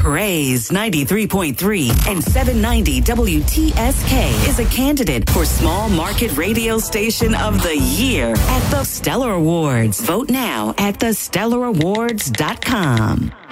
Praise 93.3 and 790 WTSK is a candidate for Small Market Radio Station of the Year at the Stellar Awards. Vote now at thestellarawards.com.